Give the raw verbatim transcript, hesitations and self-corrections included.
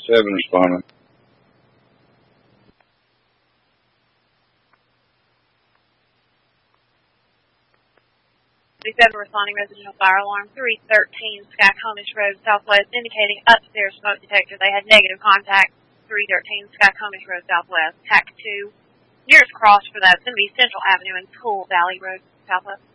Seven responding. Seven responding residential fire alarm three thirteen Skycomish Road Southwest indicating upstairs smoke detector. They had negative contact. three thirteen Skycomish Road Southwest. T A C two. Nearest cross for that is going to be Central Avenue and Pool Valley Road Southwest.